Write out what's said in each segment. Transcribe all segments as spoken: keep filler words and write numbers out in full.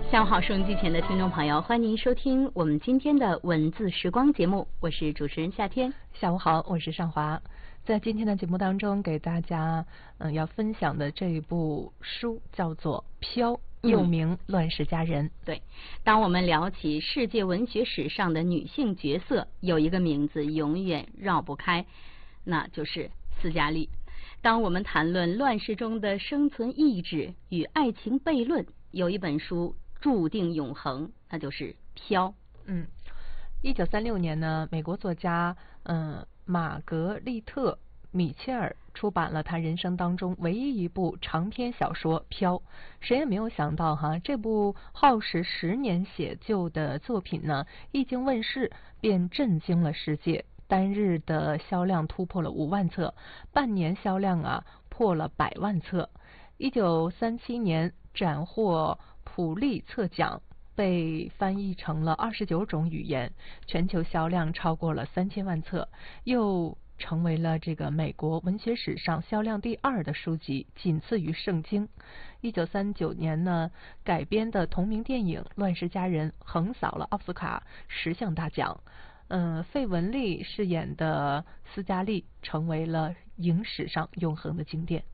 下午好，收音机前的听众朋友，欢迎您收听我们今天的文字时光节目，我是主持人夏天。 下午好，我是尚华。在今天的节目当中，给大家嗯要分享的这一部书叫做《飘》，又名《乱世佳人》。 嗯、对，当我们聊起世界文学史上的女性角色，有一个名字永远绕不开，那就是斯嘉丽。当我们谈论乱世中的生存意志与爱情悖论，有一本书注定永恒，那就是《飘》。 嗯，一九三六年呢，美国作家嗯玛格丽特·米切尔出版了他人生当中唯一一部长篇小说《飘》。谁也没有想到哈，这部耗时十年写就的作品呢，一经问世便震惊了世界。单日的销量突破了五万册，半年销量啊破了百万册。一九三七年斩获普利策奖，被翻译成了二十九种语言，全球销量超过了三千万册，又成为了这个美国文学史上销量第二的书籍，仅次于圣经。一九三九年呢，改编的同名电影《乱世佳人》横扫了奥斯卡十项大奖。嗯，费雯丽饰演的斯嘉丽成为了影史上永恒的经典。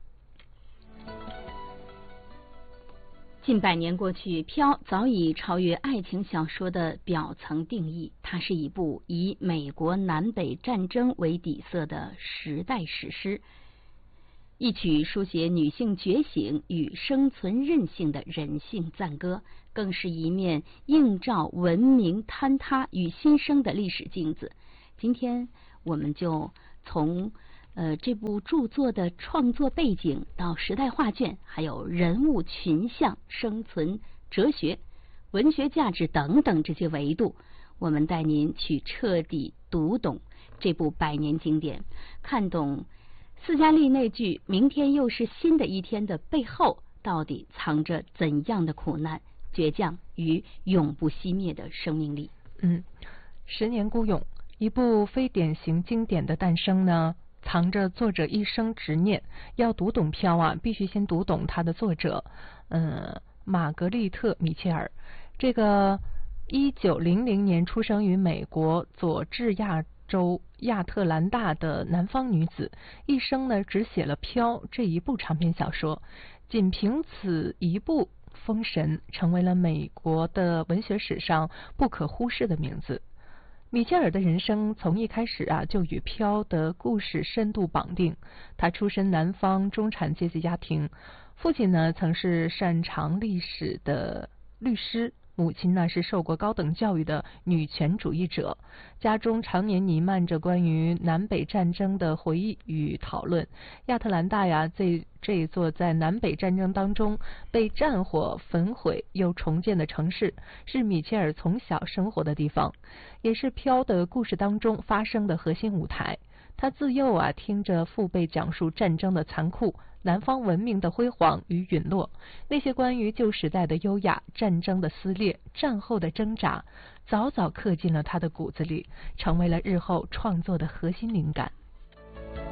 近百年过去，《飘》早已超越爱情小说的表层定义，它是一部以美国南北战争为底色的时代史诗，一曲书写女性觉醒与生存韧性的人性赞歌，更是一面映照文明坍塌与新生的历史镜子。今天我们就从呃这部著作的创作背景到时代画卷，还有人物群像、生存哲学、文学价值等等这些维度，我们带您去彻底读懂这部百年经典，看懂斯嘉丽那句“明天又是新的一天”的背后，到底藏着怎样的苦难、倔强与永不熄灭的生命力。 嗯，十年孤勇，一部非典型经典的诞生呢，藏着作者一生执念。要读懂《飘》啊，必须先读懂它的作者，嗯，玛格丽特·米切尔。这个一九零零年出生于美国佐治亚州亚特兰大的南方女子，一生呢只写了《飘》这一部长篇小说，仅凭此一部封神，成为了美国的文学史上不可忽视的名字。米切尔的人生从一开始啊就与《飘》的故事深度绑定。他出身南方中产阶级家庭，父亲呢曾是擅长历史的律师，母亲呢是受过高等教育的女权主义者，家中常年弥漫着关于南北战争的回忆与讨论。亚特兰大呀，这这一座在南北战争当中被战火焚毁又重建的城市，是米切尔从小生活的地方，也是《飘》的故事当中发生的核心舞台。他自幼啊听着父辈讲述战争的残酷，南方文明的辉煌与陨落，那些关于旧时代的优雅、战争的撕裂、战后的挣扎，早早刻进了他的骨子里，成为了日后创作的核心灵感。